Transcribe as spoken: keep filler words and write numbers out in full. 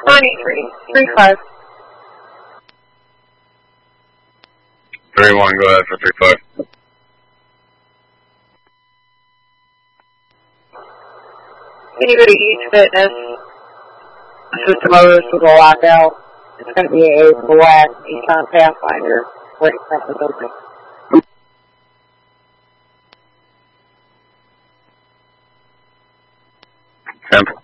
ninety-three, three five. three one, go ahead for three five. Can you go to East Fitness? System motors will go lock out. It's going to be a black Nissan Pathfinder right in front of the building. Temp.